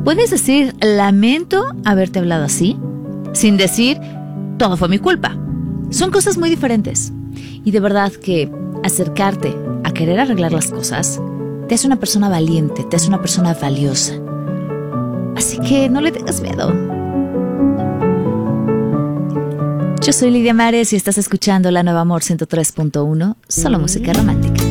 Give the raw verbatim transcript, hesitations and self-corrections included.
Puedes decir, lamento haberte hablado así, sin decir, todo fue mi culpa. Son cosas muy diferentes. Y de verdad que acercarte a querer arreglar las cosas te hace una persona valiente, te hace una persona valiosa. Así que no le tengas miedo. Yo soy Lidia Mares y estás escuchando La Nueva Amor ciento tres punto uno, solo música romántica.